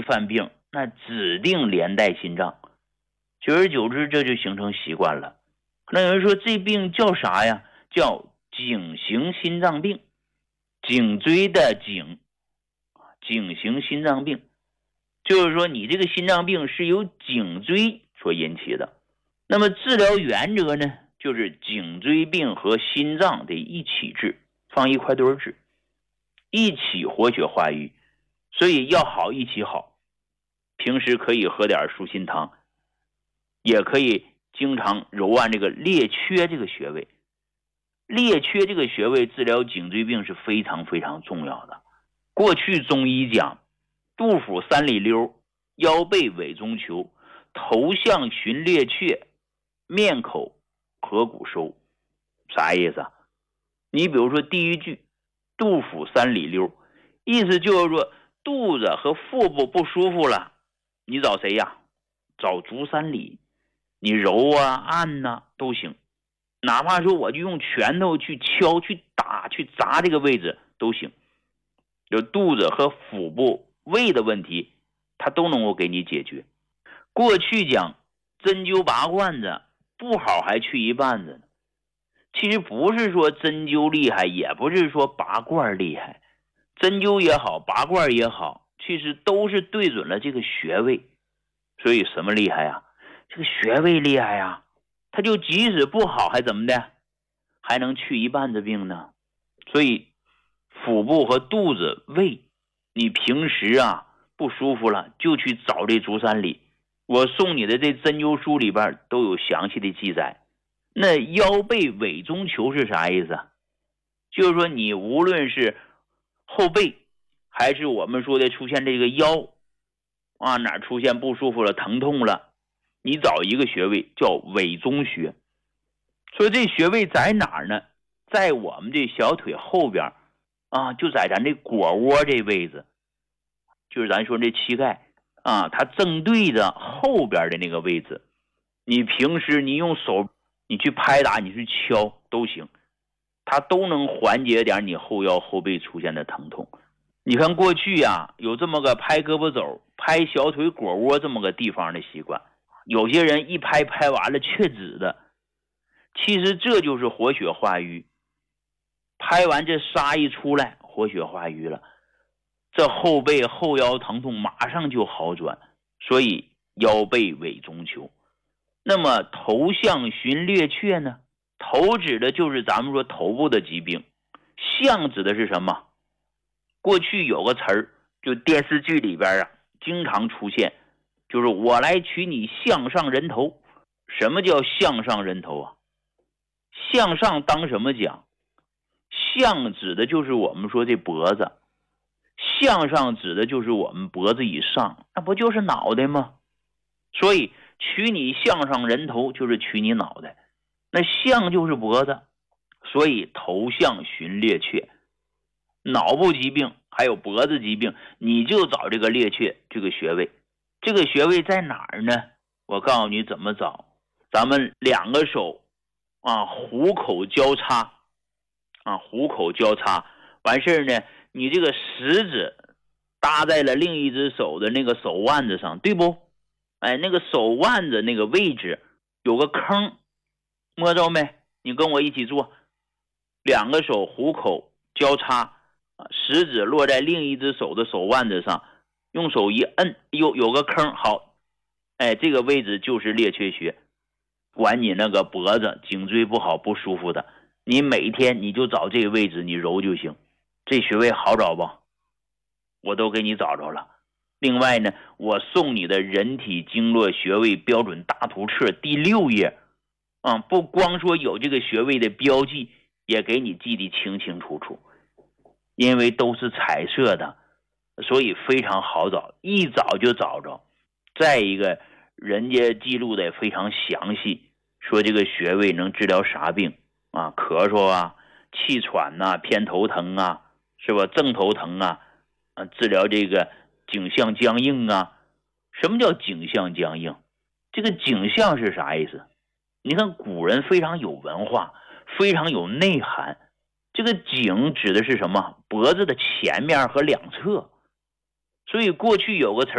椎犯病，那指定连带心脏，久而久之这就形成习惯了。那有人说这病叫啥呀？叫颈型心脏病，颈椎的颈型心脏病，就是说你这个心脏病是由颈椎所引起的。那么治疗原则呢，就是颈椎病和心脏得一起治，放一块堆治，一起活血化瘀，所以要好一起好。平时可以喝点舒心汤，也可以经常揉按这个列缺这个穴位。列缺这个穴位治疗颈椎病是非常非常重要的。过去中医讲肚腹三里溜，腰背委中求，头项循列缺，面口合谷收。啥意思啊？你比如说第一句肚腹三里溜，意思就是说肚子和腹部不舒服了，你找谁呀？找足三里，你揉啊按啊都行，哪怕说我就用拳头去敲去打去砸这个位置都行。就肚子和腹部胃的问题它都能够给你解决。过去讲针灸拔罐子不好还去一半子呢，其实不是说针灸厉害，也不是说拔罐厉害，针灸也好拔罐也好，其实都是对准了这个穴位。所以什么厉害呀？这个穴位厉害呀，它就即使不好还怎么的，还能去一半子病呢。所以腹部和肚子胃，你平时啊不舒服了就去找这足三里，我送你的这针灸书里边都有详细的记载。那腰背委中求是啥意思？就是说你无论是后背还是我们说的出现这个腰啊，哪出现不舒服了疼痛了，你找一个穴位叫委中穴。所以这穴位在哪儿呢？在我们这小腿后边啊，就在咱这腘窝这位置，就是咱说这膝盖啊，它正对着后边的那个位置。你平时你用手你去拍打你去敲都行，它都能缓解点你后腰后背出现的疼痛。你看过去啊有这么个拍胳膊肘拍小腿腘窝这么个地方的习惯，有些人一拍完了却止的，其实这就是活血化瘀。拍完这痧一出来活血化瘀了，这后背后腰疼痛马上就好转。所以腰背委中求。那么头项循列缺呢？头指的就是咱们说头部的疾病，项指的是什么？过去有个词儿，就电视剧里边啊经常出现，就是我来取你项上人头。什么叫项上人头啊？向上当什么讲？项指的就是我们说这脖子，向上指的就是我们脖子以上，那不就是脑袋吗？所以取你项上人头就是取你脑袋，那项就是脖子，所以头项循列缺。脑部疾病还有脖子疾病，你就找这个列缺这个穴位。这个穴位在哪儿呢？我告诉你怎么找。咱们两个手啊虎口交叉啊，虎口交叉完事呢，你这个食指搭在了另一只手的那个手腕子上，对不？哎，那个手腕子那个位置有个坑，摸着没？你跟我一起做，两个手虎口交叉，食指落在另一只手的手腕子上，用手一摁，有个坑，好，哎，这个位置就是列缺穴。管你那个脖子颈椎不好不舒服的，你每天你就找这个位置你揉就行。这穴位好找不？我都给你找着了。另外呢，我送你的人体经络穴位标准大图册第6页不光说有这个穴位的标记，也给你记得清清楚楚，因为都是彩色的，所以非常好找，一找就找着。再一个，人家记录的非常详细，说这个穴位能治疗啥病啊？咳嗽啊，气喘啊，偏头疼啊，是吧？正头疼啊，治疗这个颈项僵硬啊。什么叫颈项僵硬？这个颈项是啥意思？你看古人非常有文化，非常有内涵。这个颈指的是什么？脖子的前面和两侧。所以过去有个词